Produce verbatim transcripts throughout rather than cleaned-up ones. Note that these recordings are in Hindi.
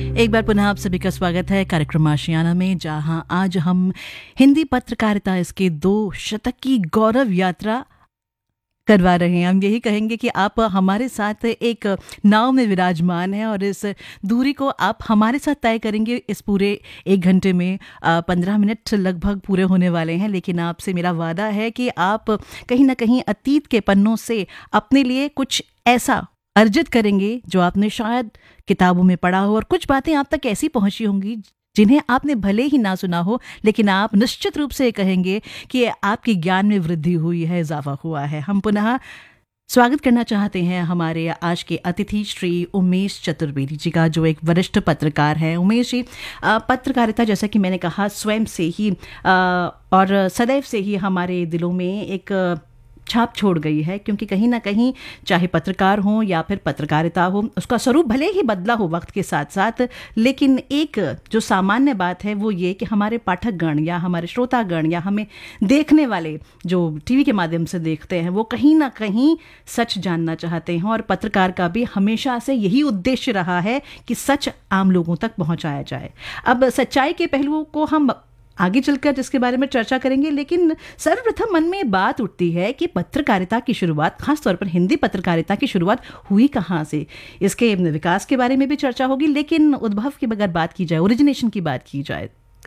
एक बार पुनः आप सभी का स्वागत है कार्यक्रम आशियाना में, जहां आज हम हिंदी पत्रकारिता इसके दो शतक की गौरव यात्रा करवा रहे हैं। हम यही कहेंगे कि आप हमारे साथ एक नाव में विराजमान हैं और इस दूरी को आप हमारे साथ तय करेंगे। इस पूरे एक घंटे में पंद्रह मिनट लगभग पूरे होने वाले हैं, लेकिन आपसे मेरा वादा है कि आप कहीं ना कहीं अतीत के पन्नों से अपने लिए कुछ ऐसा अर्जित करेंगे जो आपने शायद किताबों में पढ़ा हो, और कुछ बातें आप तक ऐसी पहुंची होंगी जिन्हें आपने भले ही ना सुना हो, लेकिन आप निश्चित रूप से कहेंगे कि आपके ज्ञान में वृद्धि हुई है, इजाफा हुआ है। हम पुनः स्वागत करना चाहते हैं हमारे आज के अतिथि श्री उमेश चतुर्वेदी जी का, जो एक वरिष्ठ पत्रकार हैं। उमेश जी, पत्रकारिता जैसा कि मैंने कहा स्वयं से ही और सदैव से ही हमारे दिलों में एक छाप छोड़ गई है, क्योंकि कहीं ना कहीं चाहे पत्रकार हो या फिर पत्रकारिता हो, उसका स्वरूप भले ही बदला हो वक्त के साथ साथ, लेकिन एक जो सामान्य बात है वो ये कि हमारे पाठकगण या हमारे श्रोतागण या हमें देखने वाले जो टीवी के माध्यम से देखते हैं, वो कहीं ना कहीं सच जानना चाहते हैं। और पत्रकार का भी हमेशा से यही उद्देश्य रहा है कि सच आम लोगों तक पहुंचाया जाए। अब सच्चाई के पहलुओं को हम आगे चलकर जिसके बारे में चर्चा करेंगे, लेकिन सर्वप्रथम मन में बात उठती है कि पत्रकारिता की शुरुआत, खासतौर पर हिंदी पत्रकारिता की शुरुआत हुई कहाँ से। इसके विकास के बारे में भी चर्चा होगी, लेकिन उद्भव की अगर बात की जाए, ओरिजिनेशन की बात की जाए,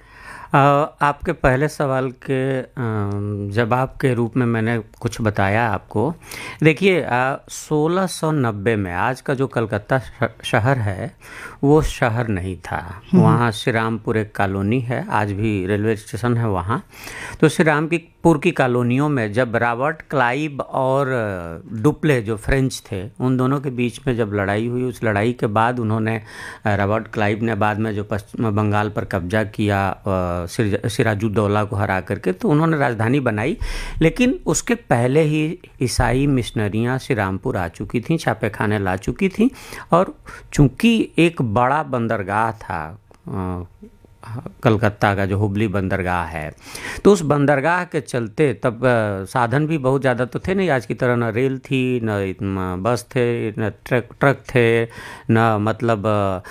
आपके पहले सवाल के जवाब के रूप में मैंने कुछ बताया आपको। देखिए, सोलह सौ नब्बे में आज का जो कलकत्ता शहर है वो शहर नहीं था। वहाँ श्री रामपुर एक कॉलोनी है, आज भी रेलवे स्टेशन है वहाँ। तो श्री रामपुर की कॉलोनियों में जब रॉबर्ट क्लाइव और डुप्ले जो फ्रेंच थे, उन दोनों के बीच में जब लड़ाई हुई, उस लड़ाई के बाद उन्होंने, रॉबर्ट क्लाइव ने बाद में जो पश्चिम बंगाल पर कब्जा किया सिराजुद्दौला को हरा करके, तो उन्होंने राजधानी बनाई। लेकिन उसके पहले ही ईसाई मिशनरियाँ श्री रामपुर आ चुकी थीं, छापे खाने ला चुकी थीं। और चूंकि एक बड़ा बंदरगाह था कलकत्ता का, जो हुबली बंदरगाह है, तो उस बंदरगाह के चलते तब साधन भी बहुत ज़्यादा तो थे नहीं आज की तरह। न रेल थी, न बस थे, न ट्रक ट्रक थे, न मतलब